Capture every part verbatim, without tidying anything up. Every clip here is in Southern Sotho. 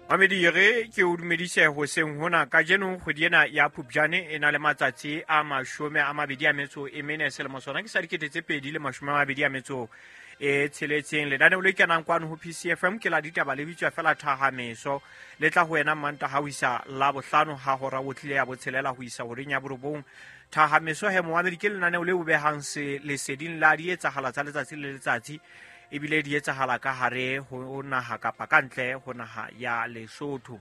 Mamedi re ke o dumedise ho seng hona ka jeno kgwedi ena ya Phupjane e na le matsatsi a mashome a mabedi a metso e mene selemo sona ke sa dikete tse pedi le mashome a mabedi a metso e tsheletseng lenaneo le kenang kwano ho P C F M ke la ditaba le bitswa fela Thahamiso le tla ho wena manta ha ho isa la bohlano ha hora botlile ya botshelela ho isa horeng ya borobong. Thahamiso he Mohamedi ke lenaneo le ubehang se leseding la di etsahala tsa letsatsi le letsatsi ebile di etsahala ka hare ho naha kapa ka ntle ho naha ya Lesotho.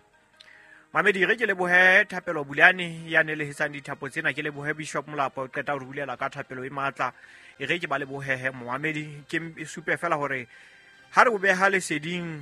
Mamedi re ke lebohe thapelo Buleane ya nelehetsang dithapo tsena ke lebohe Bishop Molapo o qeta ho re bulela ka thapelo e matla e re ke ba lebohe he Mohamedi ke supe fela hore ha re bobeha leseding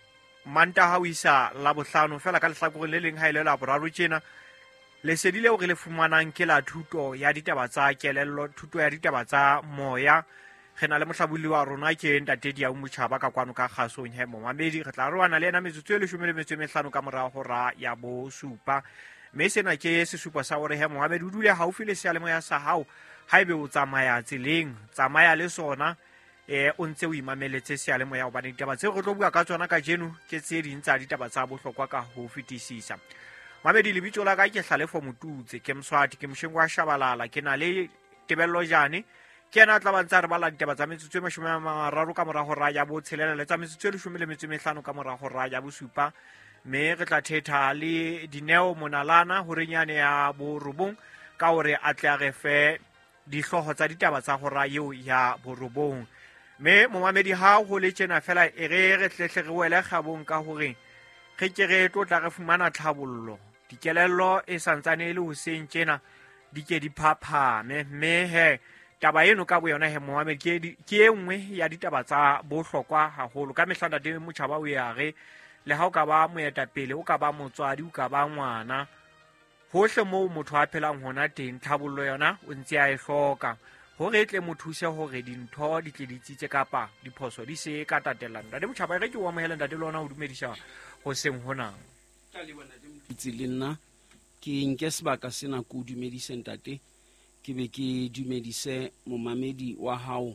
manta ha o isa la bohlano fela ka lehlakoreng le leng ha ile la boraro tjena lesedi leo re le fumanang ke la thuto ya ditaba tsa kelello, thuto ya ditaba tsa moya. Re na le mohlabuli wa rona ke Ntate Dia Motjhaba ka kwano ka kgasong he Mohamedi re tla roana le ena metsotso e leshome le metso e mehlano ka mora hora ya bo supa mme sena ke sesupo sa hore he Mohamedi o dule haufi le seyalemoya sa hao haebe o tsamaya tseleng tsamaya le sona eh o ntse o imameletse seyalemoya hobane ditaba tse re tlo bua ka tsona ka jeno ke tse ding tsa ditaba tsa bohlokwa ka ho fetisisa. Mohamedi lebitso la ka ke Hlalefo Motutse ke Mswati ke Mshengwa Shabalala ke na le Tebello Jane ke ena tla bantsa re bala ditaba tsa metsotso e mashome a mararo ka mora hora ya botshelela le tsa metsotso e leshome le metso e mehlano ka mora hora ya bosupa mme re tla thetha le Dineo Monalana hore nyane ya borobong ka hore a tle a re fe dihloho tsa ditaba tsa hora eo ya borobong mme Mohamedi ha ho le tjena fela e re re tlehle re wele kgabong ka hore re ke re tlo tla re fumana tlhabollo dikelello e santsane le ho seng tjena di ke di phaphame mme he taba eno ka boyona he Mohamedi ke ke engwe ya ditaba tsa bohlokwa haholo ka mehla Ntate Motjhaba o ya re le ha o ka ba moetapele o ka ba motswadi o ka ba ngwana hohle moo motho a phelang hona teng tlhabollo yona o ntse a e hloka hore e tle mo thuse hore dintho di tle di tsitse kapa diphoso di se ka tatelana. Ntate Motjhaba re ke o amohela ntate lona ho dumedisa ho seng hona ka le bona ditse le nna ke nke sebaka sena go dumedisa ntate ke be ke dumedise momamedi wa hao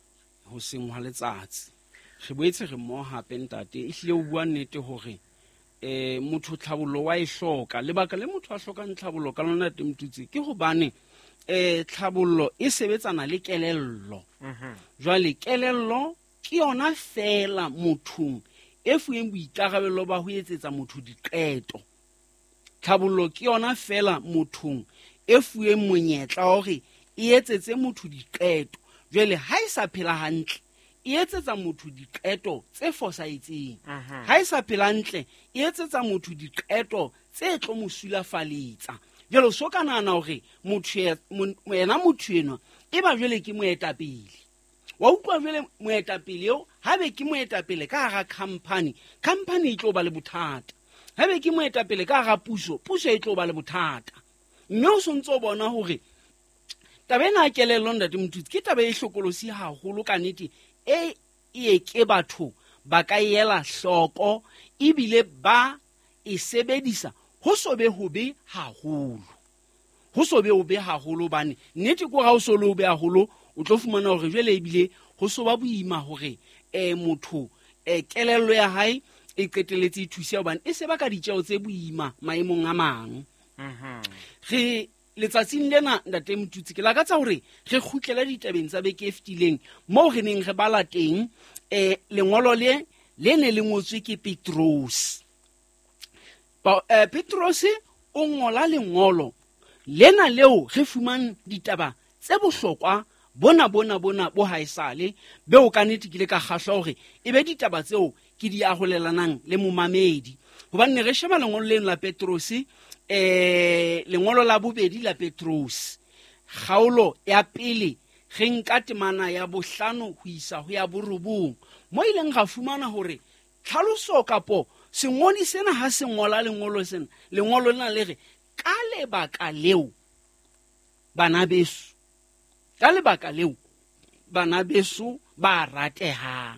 ho seng hwa letsatsi re boetse re mo hape ntate e hlile o bua nnete hore eh motho tlhabollo wa e hloka lebaka le motho a hloka tlhabollo ka lona Ntate Motutse ke hobane eh tlhabollo e sebetsana le kelello jwale kelello ke yona fela mothong e fueng boikarabelo ba ho etsetsa motho diqeto. Tlhabollo ke yona fela mothong e fueng monyetla hore e etsetse motho diqeto jwale ha e sa phela hantle e etsetsa motho diqeto tse fosahetseng ha e sa phela hantle e etsetsa motho diqeto tse tlo mo sulafaletsa jwale so ka nana hore motho yena motho eno e ba jwale ke moetapele wa utlwa jwale moetapele eo habe ke moetapele ka hara company company e tlo ba le bothata habe ke moetapele ka hara puso puso e tlo ba le bothata mme o sontso bona hore taba ena kelello Ntate Motutse ke taba e hlokolosi haholo ka nnete e e ke batho ba ka yela hloko ebile ba e sebedisa ho sobe hobe haholo ho sobe hobe haholo bane nnete go ga o so le hobe haholo o tlo fumana hore jwale ebile ho so ba boima hore eh motho eh kelello ya hae e qeteletse thusia hobane e se ba ka ditjeo tse boima maemong a mang re letsatsing lena Ntate Motutse ke lakatsa hore re kgutlela ditabeng tsa beke e fetileng moo re neng re bala teng eh lengolo le le ne le ngotswe ke Petros ba eh, Petros o ngola lengolo lena leo re fumane ditaba tse bohlokwa bona bona bona bo haesale be o ka nnete kile ka kgahla hore e be ditaba tseo ke di aholelanang le momamedi hobane re sheba lengolo leno la Petros eh lengolo la bobedi la Petros kgaolo ya pele re nka temana ya bohlano ho isa ho ya borobong mo ileng ga fumana hore tlhaloso kapo sengoni sena ha se ngola lengolo sena lengolo lena le re ka lebaka leo bana beso ka lebaka leo bana beso ba ratehang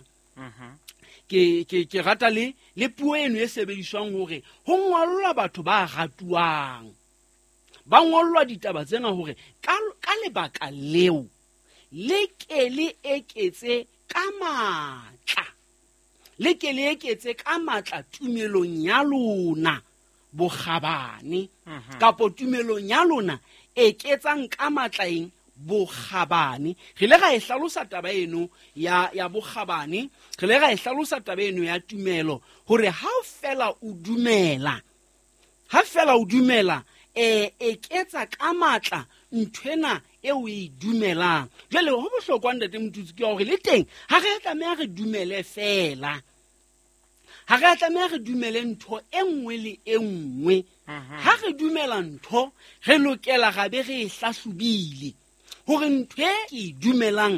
ke ke ke rata le le puo eno e sebediswang hore ho ngollwa batho ba ratuang ba ngollwa ditaba tsena hore ka ka lebaka leo le ke le eketse ka matla le ke le eketse ka matla tumelong ya lona bokgabane kapo tumelong ya lona eketsang ka matlaeng bokgabane. Re le ga e hlalosa taba eno ya ya bokgabane, re le ga e hlalosa taba eno ya tumelo hore ha fela o dumela, ha fela o dumela e eketsa ka matla nthwena e o e dumelang. Jwale ho bohlokwa ntate Motutsi ke hore le teng ha re tlameha re dumele fela, ha re tlameha re dumele ntho e nngwe le e nngwe. Ha re dumela ntho re lokela ga be re e hlahlobile hore ntho e ke dumelang